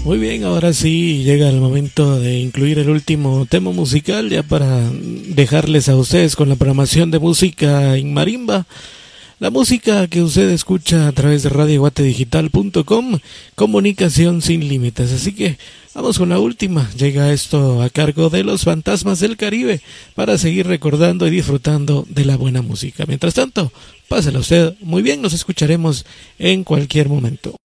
Muy bien, ahora sí llega el momento de incluir el último tema musical ya para dejarles a ustedes con la programación de música en marimba. La música que usted escucha a través de radioguatedigital.com, comunicación sin límites. Así que vamos con la última. Llega esto a cargo de los Fantasmas del Caribe para seguir recordando y disfrutando de la buena música. Mientras tanto, pásela usted muy bien, nos escucharemos en cualquier momento.